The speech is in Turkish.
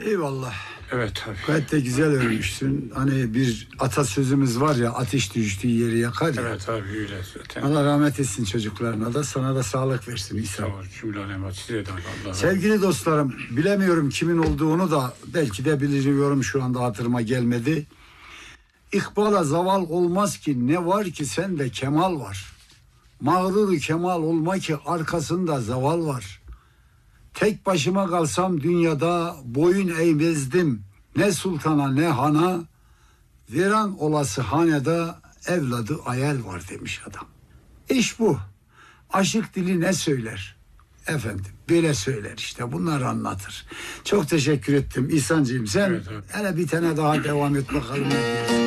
Eyvallah. Evet tabii. Gayet de güzel ölmüşsün. Hani bir atasözümüz var ya, ateş düştüğü yeri yakar ya. Evet tabii öyle zaten. Allah rahmet etsin çocuklarına da, sana da sağlık versin İhsan. Sağ ol. Cümle alem size de Allah. Sevgili dostlarım, bilemiyorum kimin olduğunu da, belki de biliyorum, şu anda hatırıma gelmedi. İkbala zaval olmaz ki, ne var ki sende kemal var. Mağrur kemal olma ki arkasında zaval var. Tek başıma kalsam dünyada boyun eğmezdim. Ne sultana ne hana, viran olası hanede evladı ayel var demiş adam. İş bu. Aşık dili ne söyler? Efendim böyle söyler işte, bunları anlatır. Çok teşekkür ettim İhsancığım. Sen evet. hele bir tane daha devam et bakalım.